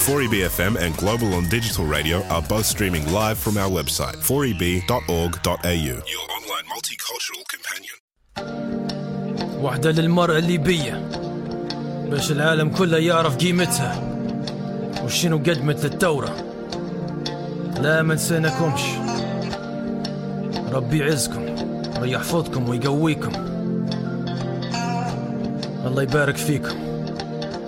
4EB-FM and Global on Digital Radio are both streaming live from our website, 4eb.org.au. Your online multicultural companion. واحدة للمرأة الليبية باش العالم كله يعرف قيمتها وشنو قدمت للثورة. لا ما نسيناكمش، ربي يعزكم ويحفظكم ويقويكم، الله يبارك فيكم.